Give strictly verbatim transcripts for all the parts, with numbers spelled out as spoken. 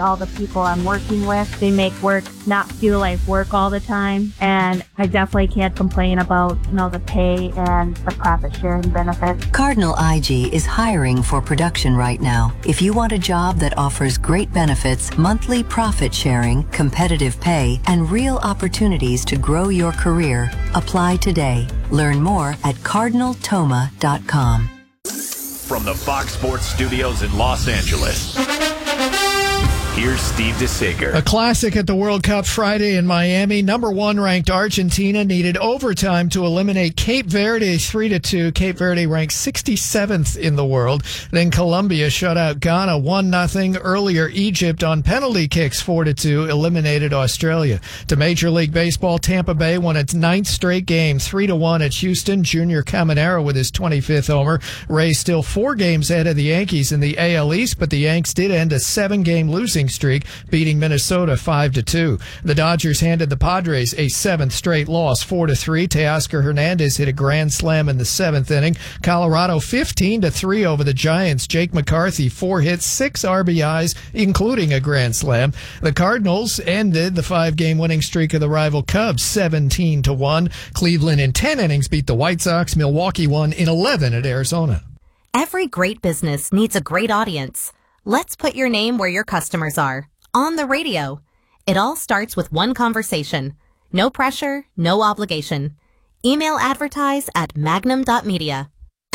all the people I'm working with. They make work not feel like work all the time. And I definitely can't complain about, you know, the pay and the profit sharing benefits. Cardinal I G is hiring for production right now. If you want a job that offers great benefits, monthly profit sharing, competitive pay, and real opportunities to grow your career, apply today. Learn more at cardinal toma dot com. From the Fox Sports Studios in Los Angeles, here's Steve DeSager. A classic at the World Cup Friday in Miami. Number one ranked Argentina needed overtime to eliminate Cape Verde three to two. Cape Verde ranked sixty-seventh in the world. Then Colombia shut out Ghana one nothing. Earlier, Egypt on penalty kicks four to two eliminated Australia. To Major League Baseball, Tampa Bay won its ninth straight game three to one at Houston. Junior Caminero with his twenty-fifth homer. Rays still four games ahead of the Yankees in the A L East, but the Yanks did end a seven-game losing streak, beating Minnesota five to two. The Dodgers handed the Padres a seventh straight loss, four to three. Teoscar Hernandez hit a grand slam in the seventh inning. Colorado fifteen to three over the Giants. Jake McCarthy, four hits, six R B Is, including a grand slam. The Cardinals ended the five-game winning streak of the rival Cubs, seventeen to one. Cleveland in ten innings beat the White Sox. Milwaukee won in eleven at Arizona. Every great business needs a great audience. Let's put your name where your customers are. On the radio. It all starts with one conversation. No pressure, no obligation. Email advertise at magnum dot media.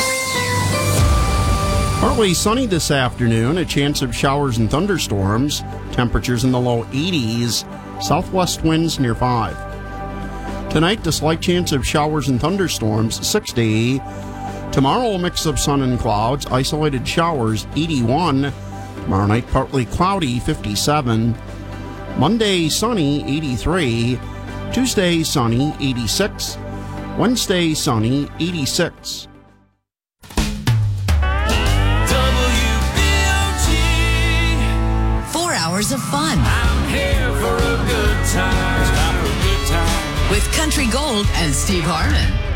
Partly sunny this afternoon, a chance of showers and thunderstorms. Temperatures in the low eighties. Southwest winds near five. Tonight, the slight chance of showers and thunderstorms, sixty. Tomorrow, a mix of sun and clouds. Isolated showers, eighty-one. Tomorrow night, partly cloudy, fifty-seven. Monday, sunny, eighty-three. Tuesday, sunny, eighty-six. Wednesday, sunny, eighty-six. Four hours of fun. I'm here for a good time. It's time for a good time. With Country Gold and Steve Harmon.